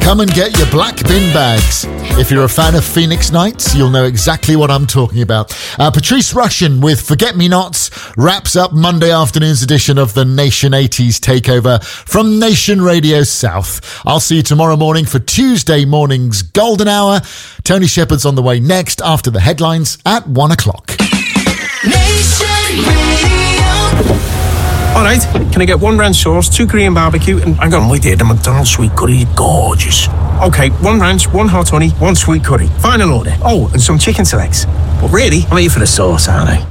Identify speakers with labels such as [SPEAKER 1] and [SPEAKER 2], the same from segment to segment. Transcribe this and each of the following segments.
[SPEAKER 1] come and get your black bin bags. If you're a fan of Phoenix Nights, you'll know exactly what I'm talking about. Patrice Rushen with Forget Me Nots wraps up Monday afternoon's edition of the Nation 80s Takeover from Nation Radio South. I'll see you tomorrow morning for Tuesday morning's Golden Hour. Tony Shepherd's on the way next after the headlines at 1 o'clock.
[SPEAKER 2] Nation Radio.
[SPEAKER 3] All right, can I get 1 ranch sauce, 2 Korean barbecue, and hang on, wait there, the McDonald's sweet curry is gorgeous. Okay, 1 ranch, 1 hot honey, 1 sweet curry. Final order. Oh, and some chicken selects. But really, I'm here for the sauce, aren't I?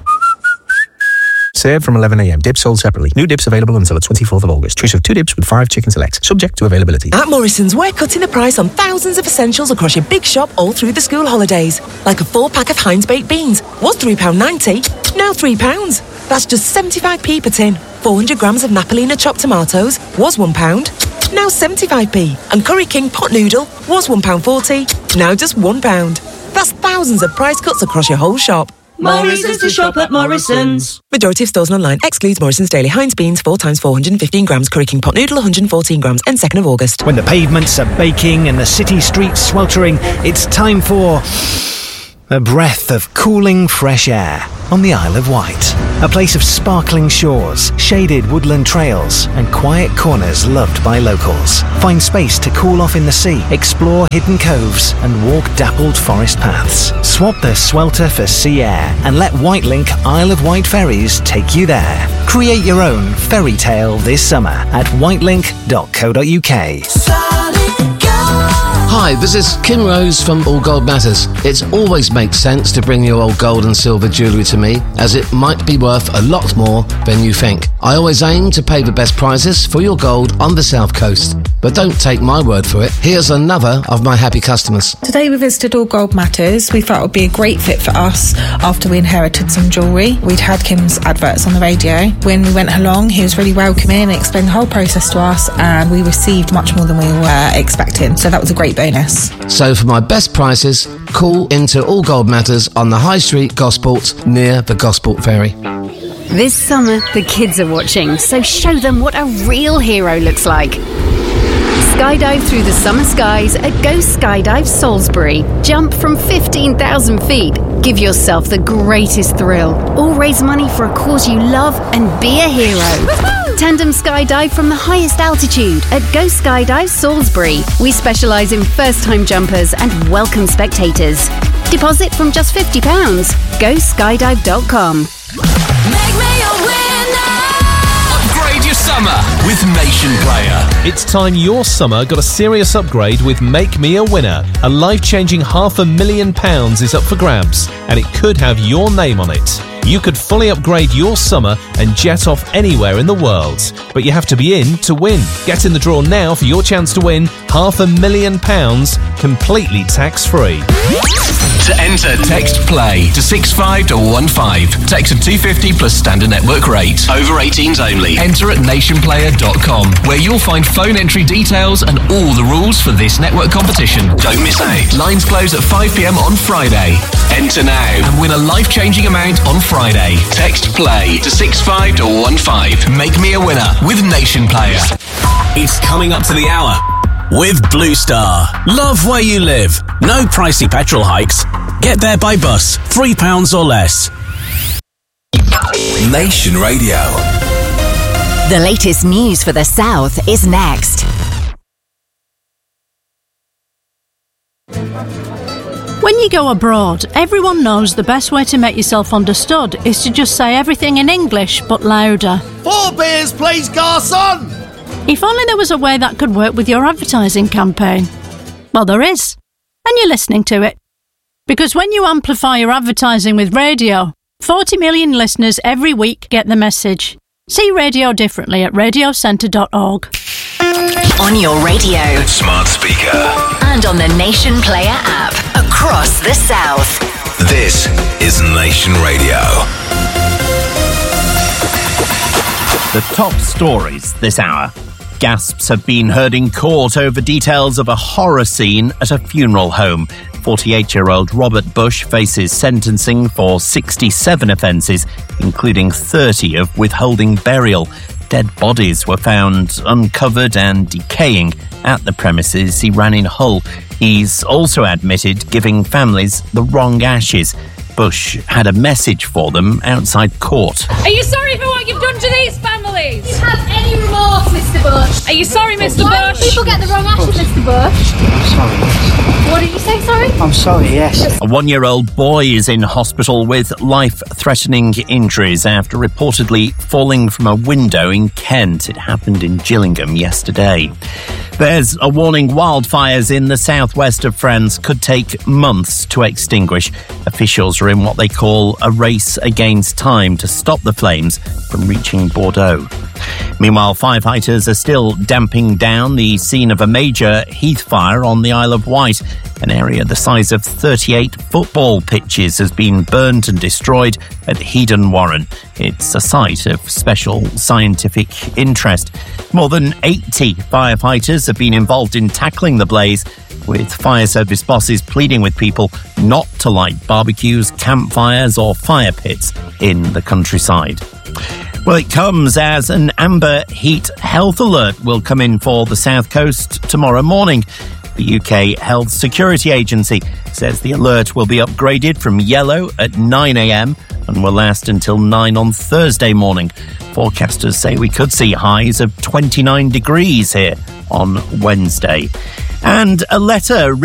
[SPEAKER 3] Served from 11 a.m. Dips sold separately. New dips available until the 24th of August. Choice of 2 dips with 5 chicken selects. Subject to availability.
[SPEAKER 4] At Morrison's, we're cutting the price on thousands of essentials across your big shop all through the school holidays. Like a 4-pack of Heinz baked beans. Was £3.90, now £3. That's just 75p per tin. 400 grams of Napolina chopped tomatoes. Was £1, now 75p. And Curry King pot noodle. Was £1.40, now just £1. That's thousands of price cuts across your whole shop.
[SPEAKER 2] Morrison's to shop at Morrison's.
[SPEAKER 4] Majority of stores and online. Excludes Morrison's Daily. Heinz beans 4 times 415 grams. Curry King pot noodle 114 grams. And 2nd of August.
[SPEAKER 5] When the pavements are baking and the city streets sweltering, it's time for a breath of cooling fresh air on the Isle of Wight. A place of sparkling shores, shaded woodland trails, and quiet corners loved by locals. Find space to cool off in the sea, explore hidden coves, and walk dappled forest paths. Swap the swelter for sea air and let Whitelink Isle of Wight ferries take you there. Create your own fairy tale this summer at whitelink.co.uk.
[SPEAKER 6] Hi, this is Kim Rose from All Gold Matters. It always makes sense to bring your old gold and silver jewellery to me, as it might be worth a lot more than you think. I always aim to pay the best prices for your gold on the South Coast. But don't take my word for it. Here's another of my happy customers.
[SPEAKER 7] Today we visited All Gold Matters. We felt it would be a great fit for us after we inherited some jewellery. We'd had Kim's adverts on the radio. When we went along, he was really welcoming and explained the whole process to us, and we received much more than we were expecting. So that was a great bonus.
[SPEAKER 6] So for my best prices, call into All Gold Matters on the High Street, Gosport, near the Gosport Ferry.
[SPEAKER 8] This summer, the kids are watching, so show them what a real hero looks like. Skydive through the summer skies at Go Skydive Salisbury. Jump from 15,000 feet. Give yourself the greatest thrill. Or raise money for a cause you love and be a hero. Tandem skydive from the highest altitude at Go Skydive Salisbury. We specialise in first-time jumpers and welcome spectators. Deposit from just £50. GoSkydive.com.
[SPEAKER 2] Make me a winner.
[SPEAKER 9] Upgrade your summer with Nation Player.
[SPEAKER 10] It's time your summer got a serious upgrade with Make Me a Winner. A life-changing £500,000 is up for grabs, and it could have your name on it. You could fully upgrade your summer and jet off anywhere in the world. But you have to be in to win. Get in the draw now for your chance to win £500,000 completely tax-free.
[SPEAKER 9] To enter, text PLAY to 65215. Text of $2.50 plus standard network rate. Over 18s only. Enter at nationplayer.com, where you'll find phone entry details and all the rules for this network competition. Don't miss out. Lines close at 5 p.m. on Friday. Enter now and win a life-changing amount on Friday. Text PLAY to 65215. Make me a winner with Nation Player. It's coming up to the hour with Blue Star. Love where you live. No pricey petrol hikes. Get there by bus. £3 or less.
[SPEAKER 11] Nation Radio.
[SPEAKER 12] The latest news for the South is next.
[SPEAKER 13] When you go abroad, everyone knows the best way to make yourself understood is to just say everything in English, but louder.
[SPEAKER 14] 4 beers, please, garçon!
[SPEAKER 13] If only there was a way that could work with your advertising campaign. Well, there is. And you're listening to it. Because when you amplify your advertising with radio, 40 million listeners every week get the message. See radio differently at radiocentre.org.
[SPEAKER 12] On your radio,
[SPEAKER 11] smart speaker,
[SPEAKER 12] and on the Nation Player app across the South.
[SPEAKER 11] This is Nation Radio.
[SPEAKER 15] The top stories this hour. Gasps have been heard in court over details of a horror scene at a funeral home. 48-year-old Robert Bush faces sentencing for 67 offences, including 30 of withholding burial. Dead bodies were found uncovered and decaying at the premises he ran in Hull. He's also admitted giving families the wrong ashes. Bush had a message for them outside court.
[SPEAKER 16] Are you sorry for what you've done to these families? Do you have any remorse, Mr. Bush? Are you sorry, Mr.
[SPEAKER 17] Why
[SPEAKER 16] Bush?
[SPEAKER 17] do people get the wrong ashes, Mr. Bush?
[SPEAKER 18] I'm sorry.
[SPEAKER 17] What did you say, sorry?
[SPEAKER 18] I'm sorry, yes.
[SPEAKER 15] A 1-year-old boy is in hospital with life-threatening injuries after reportedly falling from a window in Kent. It happened in Gillingham yesterday. There's a warning wildfires in the southwest of France could take months to extinguish. Officials are in what they call a race against time to stop the flames from reaching Bordeaux. Meanwhile, firefighters are still damping down the scene of a major heath fire on the Isle of Wight. An area the size of 38 football pitches has been burnt and destroyed at Headon Warren. It's a site of special scientific interest. More than 80 firefighters have been involved in tackling the blaze, with fire service bosses pleading with people not to light barbecues, campfires or fire pits in the countryside. Well, it comes as an amber heat health alert will come in for the South Coast tomorrow morning. The UK Health Security Agency says the alert will be upgraded from yellow at 9 a.m. and will last until 9 on Thursday morning. Forecasters say we could see highs of 29 degrees here on Wednesday. And a letter